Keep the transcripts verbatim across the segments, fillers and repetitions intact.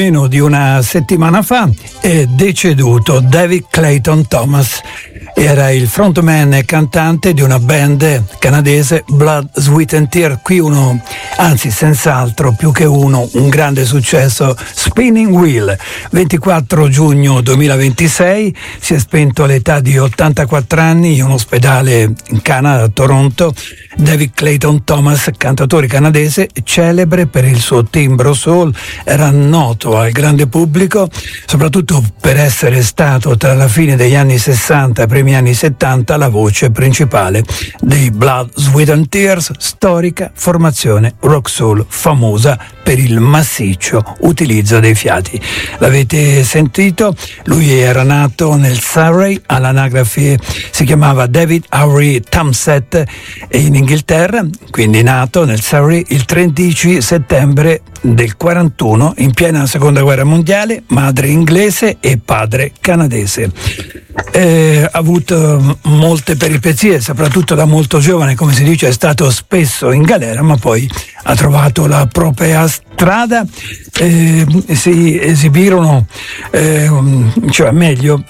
meno di una settimana fa è deceduto David Clayton Thomas. Era il frontman e cantante di una band canadese, Blood, Sweat and Tears. Qui uno, anzi senz'altro più che uno, un grande successo, Spinning Wheel. ventiquattro giugno duemilaventisei, si è spento all'età di ottantaquattro anni in un ospedale in Canada, a Toronto. David Clayton Thomas, cantautore canadese, celebre per il suo timbro soul, era noto al grande pubblico soprattutto per essere stato tra la fine degli anni sessanta e i primi anni settanta la voce principale dei Blood, Sweat and Tears, storica formazione rock soul famosa per il massiccio utilizzo dei fiati. L'avete sentito? Lui era nato nel Surrey, all'anagrafe si chiamava David Henry Tamset, e in Inghilterra, quindi nato nel Surrey il tredici settembre del quarantuno, in piena seconda guerra mondiale, madre inglese e padre canadese. Eh, ha avuto molte peripezie, soprattutto da molto giovane, come si dice, è stato spesso in galera, ma poi ha trovato la propria strada. Eh, si esibirono, eh, cioè meglio,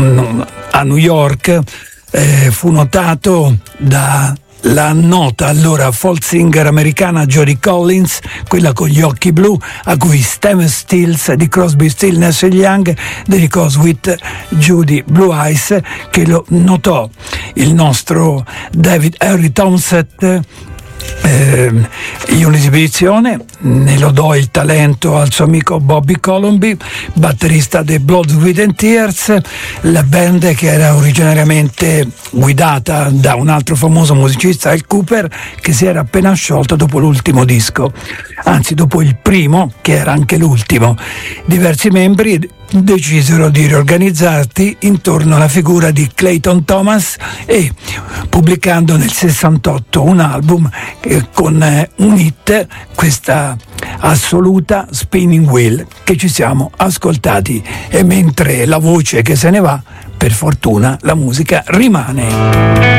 a New York. Eh, fu notato da la nota allora folk singer americana Jody Collins, quella con gli occhi blu, a cui Steve Stills di Crosby, Stills, Nash and Young dedicò Sweet Judy Blue Eyes, che lo notò il nostro David Henry Thompson Eh, in un'esibizione. Ne lodò il talento al suo amico Bobby Colomby, batterista dei Blood, Sweat and Tears, la band che era originariamente guidata da un altro famoso musicista, Al Cooper, che si era appena sciolto dopo l'ultimo disco, anzi dopo il primo, che era anche l'ultimo. Diversi membri decisero di riorganizzarsi intorno alla figura di Clayton Thomas e pubblicando nel sessantotto un album eh, con eh, un hit, questa assoluta Spinning Wheel, che ci siamo ascoltati. E mentre la voce che se ne va, per fortuna la musica rimane.